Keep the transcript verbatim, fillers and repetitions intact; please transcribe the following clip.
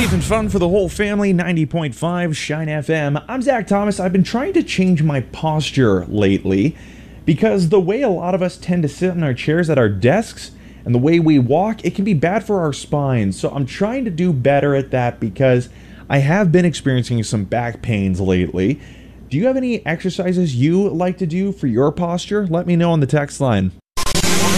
News and fun for the whole family, ninety point five Shine F M. I'm Zach Thomas. I've been trying to change my posture lately because the way a lot of us tend to sit in our chairs at our desks and the way we walk, it can be bad for our spines. So I'm trying to do better at that because I have been experiencing some back pains lately. Do you have any exercises you like to do for your posture? Let me know on the text line.